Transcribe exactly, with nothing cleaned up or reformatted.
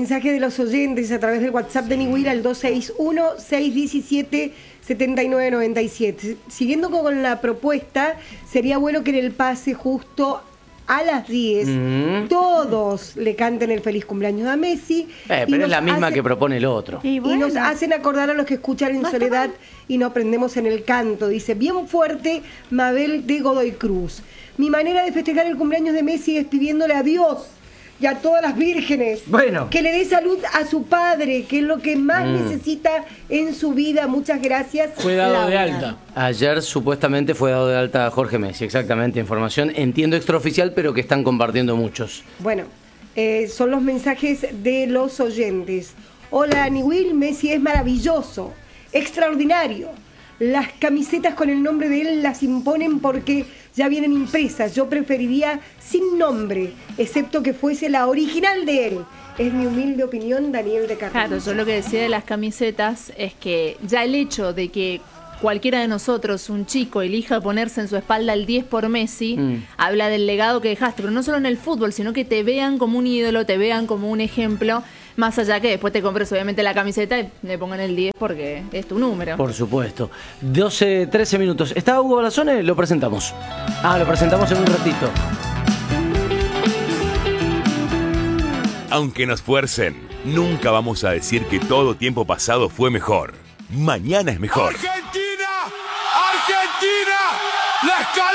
mensajes de los oyentes a través del WhatsApp de Niwil al dos seis uno, seis uno siete, siete nueve nueve siete. Siguiendo con la propuesta, sería bueno que en el pase justo a las diez mm. todos le canten el feliz cumpleaños a Messi. Eh, pero es la misma hace... que propone el otro. Y, bueno. y nos hacen acordar a los que escuchan en soledad y no aprendemos en el canto. Dice, bien fuerte, Mabel de Godoy Cruz. Mi manera de festejar el cumpleaños de Messi es pidiéndole a Dios y a todas las vírgenes bueno. que le dé salud a su padre, que es lo que más mm. necesita en su vida. Muchas gracias. Fue dado Laura. de alta. Ayer supuestamente fue dado de alta a Jorge Messi, exactamente, información, entiendo extraoficial, pero que están compartiendo muchos. Bueno, eh, son los mensajes de los oyentes. Hola, Niwil, Messi es maravilloso, extraordinario. Las camisetas con el nombre de él las imponen porque ya vienen impresas. Yo preferiría sin nombre, excepto que fuese la original de él. Es mi humilde opinión, Daniel de Carlos. Claro, yo lo que decía de las camisetas es que ya el hecho de que cualquiera de nosotros, un chico, elija ponerse en su espalda el diez por Messi, mm. habla del legado que dejaste, pero no solo en el fútbol, sino que te vean como un ídolo, te vean como un ejemplo. Más allá que después te compres obviamente la camiseta y le pongan el diez porque es tu número. Por supuesto. doce, trece minutos. ¿Está Hugo Balazone? Lo presentamos. Ah, lo presentamos en un ratito. Aunque nos fuercen, nunca vamos a decir que todo tiempo pasado fue mejor. Mañana es mejor. ¡Argentina! ¡Argentina! ¡La escalera!